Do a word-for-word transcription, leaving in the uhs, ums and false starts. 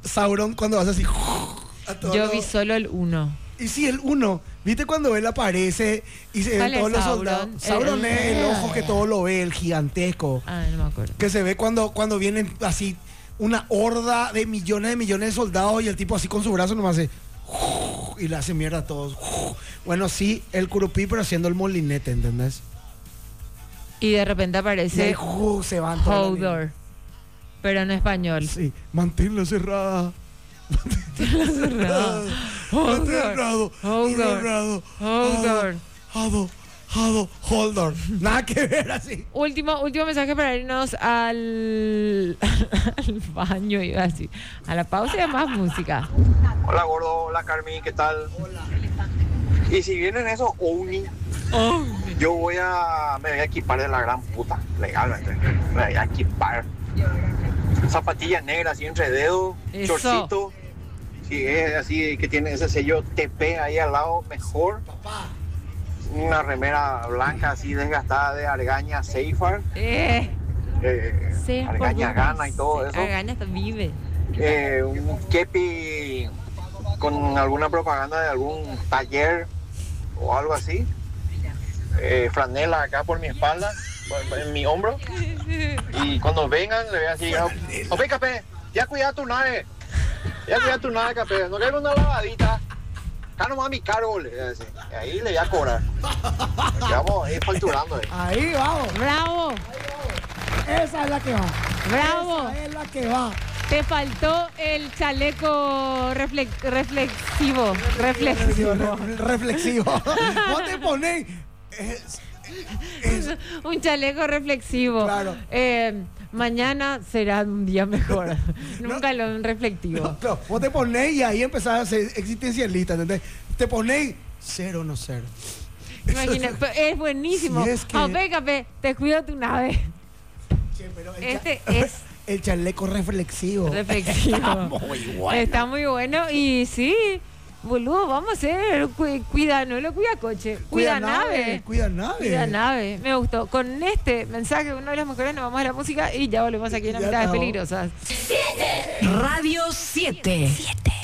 Sauron cuando vas así. Yo vi solo el uno. Y sí, el uno. ¿Viste cuando él aparece y se ven todos los soldados? Sauron el, es el ojo que todo lo ve, el gigantesco. Ah, no me acuerdo. Que se ve cuando, cuando vienen así una horda de millones de millones de soldados y el tipo así con su brazo nomás hace y le hace mierda a todos. Bueno, sí, el Curupí, pero haciendo el molinete, ¿entendés? Y de repente aparece y ahí, uh, se van todos. Hodor, pero en español. Sí, manténla cerrada. Manténla cerrada. Hodor. Hodor. Hodor. Hodor. Hodor. Hodor. Nada que ver así. Último, último mensaje para irnos al, al baño, iba a decir. A la pausa y más música. Hola gordo, hola Carmi, ¿qué tal? Hola. Y si vienen esos Oni, Oh. yo voy a, me voy a equipar de la gran puta, legalmente. Me voy a equipar. Zapatillas negras así entre dedos, Eso. chorcito. Si es así que tiene ese sello T P ahí al lado, mejor. Papá. Una remera blanca así desgastada de Argaña Safar. Eh. Eh, Sí, Argaña por Gana y todo eso. Argaña hasta vive. Eh, un kepi con alguna propaganda de algún taller o algo así. Eh, franela acá por mi espalda, por- en mi hombro. Y cuando vengan le voy a decir, ok Capé, ya cuida tu nave. Ya cuida tu nave, Capé. No quiero una lavadita. Acá nomás mi cargo, le voy a decir. Y ahí le voy a cobrar. Porque vamos a ir facturando ahí. Ahí vamos. Bravo, Esa es la que va. bravo. Esa es la que va. Te faltó el chaleco reflex- reflexivo. Reflexivo. Re- reflexivo. Vos te ponés. Es, es- Un chaleco reflexivo. Claro. Eh, mañana será un día mejor. Nunca lo un reflectivo. no, no, vos te ponés y ahí empezás a ser existencialista, ¿entendés? Te ponés cero no ser. Imagina, pero es buenísimo. Si es que- Ok, Capé, te cuido tu nave. Che, pero el Este cha- es el chaleco reflexivo. reflexivo. Está muy bueno. Está muy bueno. Y sí, boludo, vamos a hacer. cu- Cuida, no lo cuida coche. Cuida, nave. Cuida nave. Cuida nave. Me gustó. Con este mensaje, uno de los mejores, nos vamos a la música y ya volvemos aquí en Ya Amistades estamos. Peligrosas. Radio siete.